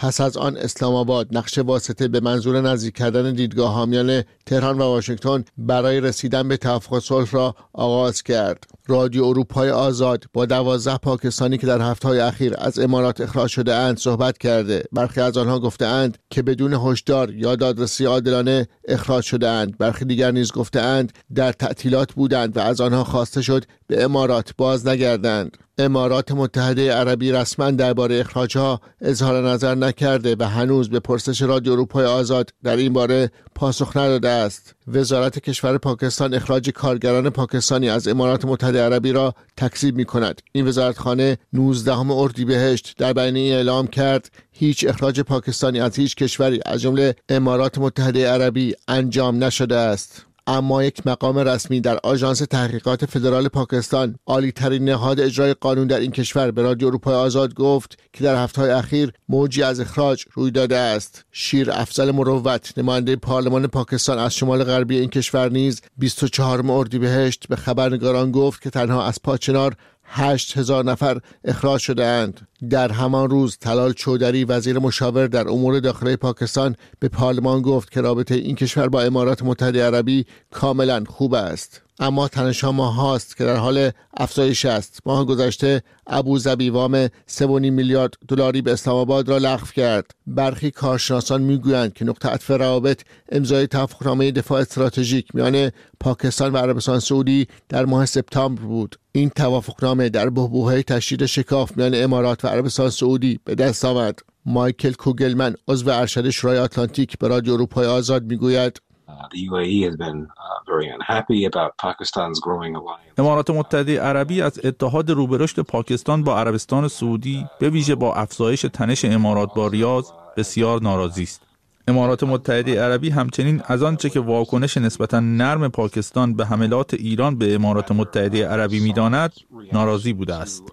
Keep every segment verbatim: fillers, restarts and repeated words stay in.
پس از آن اسلام آباد نقش واسطه به منظور نزدیک کردن دیدگاه میان تهران و واشنگتن برای رسیدن به توافق صلح را آغاز کرد. رادیو اروپای آزاد با دوازده پاکستانی که در هفته‌های اخیر از امارات اخراج شده اند صحبت کرده. برخی از آنها گفته اند که بدون هشدار یا دادرسی عادلانه اخراج شده اند. برخی دیگر نیز گفته اند در تعطیلات بودند و از آنها خواسته شد به امارات باز نگردند. امارات متحده عربی رسما درباره اخراجها اظهار نظر نکرده و هنوز به پرسش رادیو اروپای آزاد در این باره پاسخ نداده است. وزارت کشور پاکستان اخراج کارگران پاکستانی از امارات متحده عربی را تکذیب می‌کند. این وزارتخانه نوزدهم اردیبهشت در بیانیه اعلام کرد هیچ اخراج پاکستانی از هیچ کشوری از جمله امارات متحده عربی انجام نشده است. اما یک مقام رسمی در آژانس تحقیقات فدرال پاکستان، عالی ترین نهاد اجرای قانون در این کشور، به رادیو اروپای آزاد گفت که در هفته‌های اخیر موجی از اخراج روی داده است. شیر افضل مروت، نماینده پارلمان پاکستان از شمال غربی این کشور، نیز بیست و چهارم اردیبهشت به خبرنگاران گفت که تنها از پاچنار هشت هزار نفر اخراج شده اند. در همان روز طلال چودری، وزیر مشاور در امور داخلی پاکستان، به پارلمان گفت که رابطه این کشور با امارات متحده عربی کاملا خوب است. اما تنش‌ها ماه هاست که در حال افزایش است. ماه گذشته ابوظبی وام سه و نیم میلیارد دلاری به اسلام آباد را لغو کرد. برخی کارشناسان میگویند که نقطه عطف روابط امضای توافقنامه دفاع استراتژیک میان پاکستان و عربستان سعودی در ماه سپتامبر بود. این توافقنامه در بحبوحه تشدید شکاف میان امارات و عربستان سعودی به دست آمد. مایکل کوگلمن، عضو ارشد شورای آتلانتیک، به رادیو اروپای آزاد میگوید امارات متحده عربی از اتحاد رو به رشد پاکستان با عربستان سعودی، به ویژه با افزایش تنش امارات با ریاض، بسیار ناراضی است. امارات متحده عربی همچنین از آنچه که واکنش نسبتاً نرم پاکستان به حملات ایران به امارات متحده عربی می‌داند ناراضی بوده است.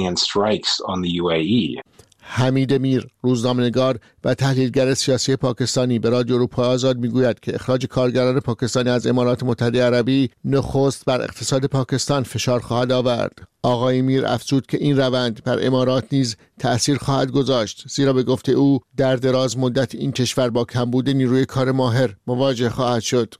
حمید میر، روزنامه‌نگار و تحلیلگر سیاسی پاکستانی، به رادیو اروپای آزاد میگوید که اخراج کارگران پاکستانی از امارات متحده عربی نخست بر اقتصاد پاکستان فشار خواهد آورد. آقای میر افزود که این روند بر امارات نیز تأثیر خواهد گذاشت، زیرا به گفته او در دراز مدت این کشور با کمبود نیروی کار ماهر مواجه خواهد شد.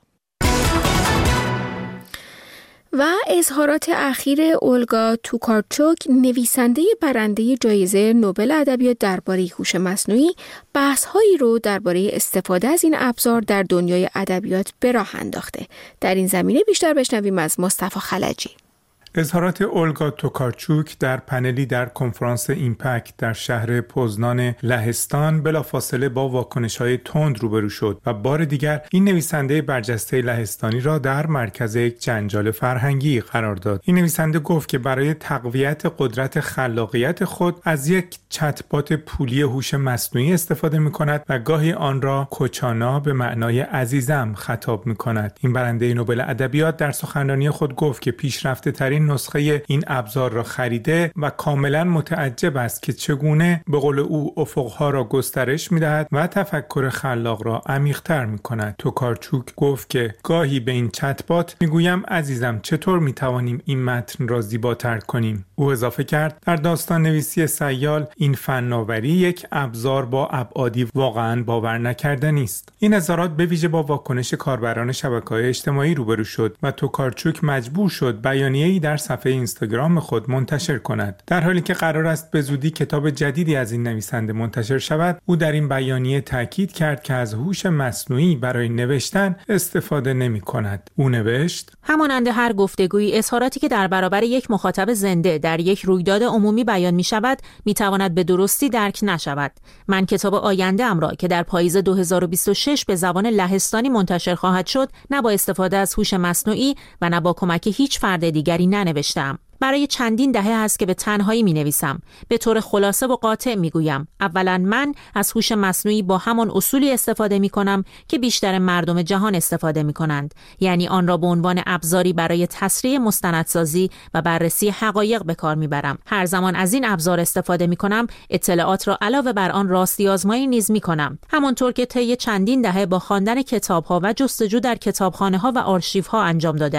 و اظهارات اخیر اولگا توکارچوک، نویسنده برنده جایزه نوبل ادبیات درباره هوش مصنوعی، بحث‌هایی رو درباره استفاده از این ابزار در دنیای ادبیات به راه انداخته. در این زمینه بیشتر بشنویم از مصطفی خلجی. اظهارات اولگا توکارچوک در پنلی در کنفرانس ایمپکت در شهر پوزنان لهستان بلافاصله با واکنش‌های تند روبرو شد و بار دیگر این نویسنده برجسته لهستانی را در مرکز یک جنجال فرهنگی قرار داد. این نویسنده گفت که برای تقویت قدرت خلاقیت خود از یک چت‌بات پولی هوش مصنوعی استفاده می‌کند و گاهی آن را کوچانا به معنای عزیزم خطاب می‌کند. این برنده نوبل ادبیات در سخنرانی خود گفت که پیشرفته‌ترین نسخه این ابزار را خریده و کاملا متعجب است که چگونه به قول او افقها را گسترش می‌دهد و تفکر خلاق را عمیق‌تر می‌کند. توکارچوک گفت که گاهی به این چت‌بات میگویم عزیزم چطور می‌توانیم این متن را زیباتر کنیم. او اضافه کرد در داستان نویسی سیال این فناوری یک ابزار با ابعادی واقعاً باور نکردنی است. این اظهارات به ویژه با واکنش کاربران شبکه‌های اجتماعی روبرو شد و توکارچوک مجبور شد بیانیه‌ای در صفحه اینستاگرام خود منتشر کند. در حالی که قرار است به زودی کتاب جدیدی از این نویسنده منتشر شود، او در این بیانیه تاکید کرد که از هوش مصنوعی برای نوشتن استفاده نمی‌کند. او نوشت: همانند هر گفتگویی، اظهاراتی که در برابر یک مخاطب زنده در یک رویداد عمومی بیان می‌شود، می‌تواند به درستی درک نشود. من کتاب آینده‌ام را که در پاییز دو هزار و بیست و شش به زبان لهستانی منتشر خواهد شد، نه با استفاده از هوش مصنوعی و نه با کمک هیچ فرد دیگری ننوشتم. برای چندین دهه است که به تنهایی می نویسم. به طور خلاصه و قاطع می گویم. اولا من از هوش مصنوعی با همان اصولی استفاده می کنم که بیشتر مردم جهان استفاده می کنند. یعنی آن را به عنوان ابزاری برای تسریع مستندسازی و بررسی حقایق به کار می برم. هر زمان از این ابزار استفاده می کنم، اطلاعات را علاوه بر آن راستی آزمایی نیز می کنم. همانطور که طی چندین دهه با خواندن کتاب ها و جستجو در کتابخانه ها و آرشیو ها انجام دادم.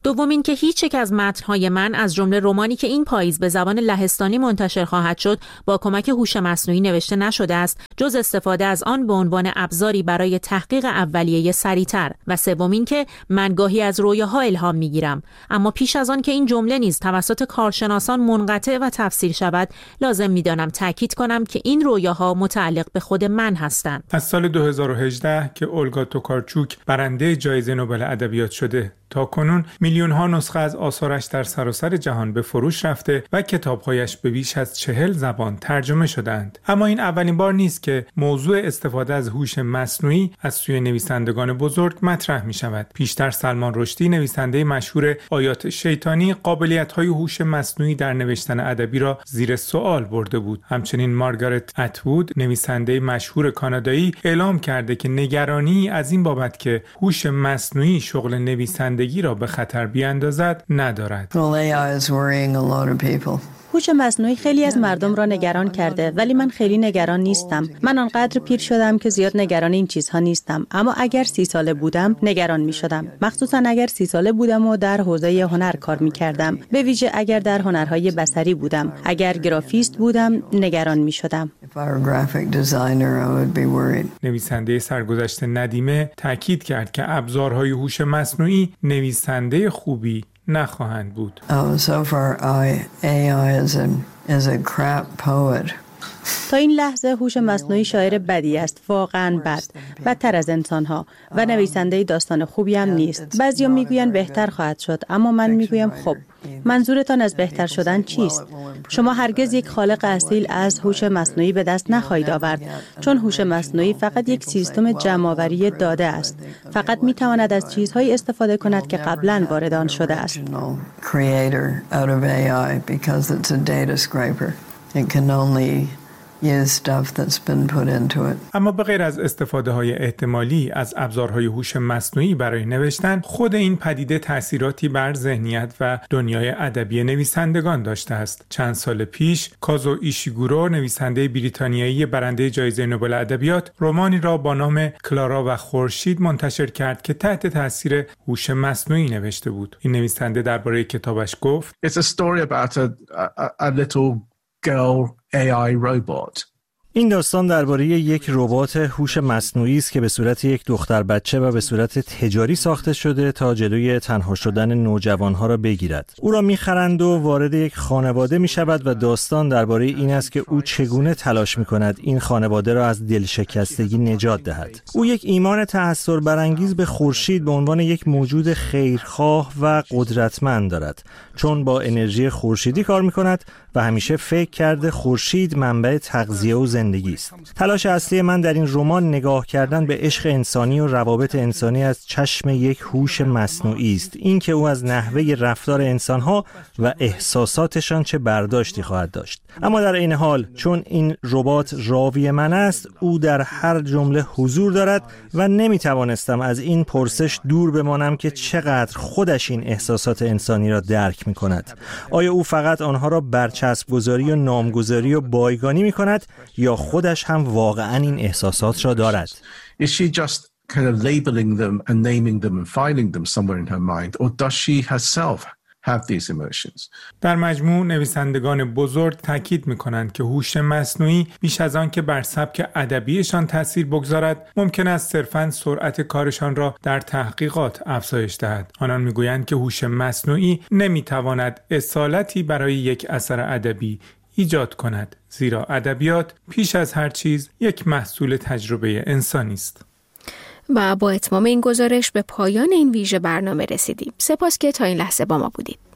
دوم این که هیچ یک از متن‌های من از جمله رمانی که این پاییز به زبان لهستانی منتشر خواهد شد با کمک هوش مصنوعی نوشته نشده است جز استفاده از آن به عنوان ابزاری برای تحقیق اولیه سریع‌تر. و سوم این که من گاهی از رویاها الهام می‌گیرم، اما پیش از آن که این جمله نیز توسط کارشناسان منقطع و تفسیر شود لازم می‌دانم تاکید کنم که این رویاها متعلق به خود من هستند. از سال دو هزار و هجده که اولگا توکارچوک برنده جایزه نوبل ادبیات شده تا کنون میلیون ها نسخه از آثارش در سراسر جهان به فروش رفته و کتابهایش به بیش از چهل زبان ترجمه شدند. اما این اولین بار نیست که موضوع استفاده از هوش مصنوعی از سوی نویسندگان بزرگ مطرح می شود. پیشتر سلمان رشدی نویسنده مشهور آیات شیطانی قابلیت‌های هوش مصنوعی در نوشتن ادبی را زیر سوال برده بود. همچنین مارگارت اتوود نویسنده مشهور کانادایی اعلام کرده که نگرانی از این بابت که هوش مصنوعی شغل نویسندگی را به خطر بیاندازد ندارد. هوش مصنوعی خیلی از مردم را نگران کرده، ولی من خیلی نگران نیستم. من آنقدر پیر شدم که زیاد نگران این چیزها نیستم، اما اگر سی ساله بودم نگران می شدم. مخصوصا اگر سی ساله بودم و در حوزه هنر کار می کردم، به ویژه اگر در هنرهای بصری بودم. اگر گرافیست بودم نگران می شدم. نویسنده سرگذشت ندیمه تاکید کرد که ابزارهای هوش مصنوعی نویسنده خوبی نخواهند بود. Oh, so far I, A I is a, is a crap poet. تا این لحظه هوش مصنوعی شاعر بدی است، واقعاً بد، بدتر از انسان‌ها و نویسنده داستان خوبی هم نیست. بعضیا میگویند بهتر خواهد شد، اما من میگویم خب منظورتان از بهتر شدن چیست؟ شما هرگز یک خالق اصیل از هوش مصنوعی به دست نخواهید آورد، چون هوش مصنوعی فقط یک سیستم جمع‌آوری داده است. فقط میتواند از چیزهایی استفاده کند که قبلاً وارد آن شده است. اما به غیر از استفاده های احتمالی از ابزارهای هوش مصنوعی برای نوشتن، خود این پدیده تأثیراتی بر ذهنیت و دنیای ادبی نویسندگان داشته است. چند سال پیش کازو ایشیگورو نویسنده بریتانیایی برنده جایزه نوبل ادبیات رمانی را با نام کلارا و خورشید منتشر کرد که تحت تأثیر هوش مصنوعی نوشته بود. این نویسنده درباره کتابش گفت: It's a story about a, a, a little girl A I robot. این داستان درباره یک ربات هوش مصنوعی است که به صورت یک دختر بچه و به صورت تجاری ساخته شده تا جلوی تنها شدن نوجوانها را بگیرد. او را می‌خرند و وارد یک خانواده می‌شود و داستان درباره این است که او چگونه تلاش می‌کند این خانواده را از دلشکستگی نجات دهد. او یک ایمان تأثیر برانگیز به خورشید به عنوان یک موجود خیرخواه و قدرتمند دارد، چون با انرژی خورشیدی کار می‌کند و همیشه فکر کرده خورشید منبع تغذیه و زندگی است. تلاش اصلی من در این رمان نگاه کردن به عشق انسانی و روابط انسانی از چشم یک هوش مصنوعی است. این که او از نحوه رفتار انسان‌ها و احساساتشان چه برداشتی خواهد داشت. اما در این حال چون این ربات راوی من است، او در هر جمله حضور دارد و نمیتوانستم از این پرسش دور بمانم که چقدر خودش این احساسات انسانی را درک می‌کند. آیا او فقط آنها را برچسب گذاری و نامگذاری و بایگانی می‌کند یا خودش هم واقعاً این احساسات را دارد؟ Is she just kind of labeling them and naming them and filing them somewhere in her mind, or does she herself have these emotions? در مجموع نویسندگان بزرگ تاکید می‌کنند که هوش مصنوعی بیش از آن که بر سبک ادبیشان تأثیر بگذارد، ممکن است صرفاً سرعت کارشان را در تحقیقات افزایش دهد. آنان می‌گویند که هوش مصنوعی نمی‌تواند اصالتی برای یک اثر ادبی ایجاد کند، زیرا ادبیات پیش از هر چیز یک محصول تجربه انسانی است. و با اتمام این گزارش به پایان این ویژه برنامه رسیدیم. سپاس که تا این لحظه با ما بودید.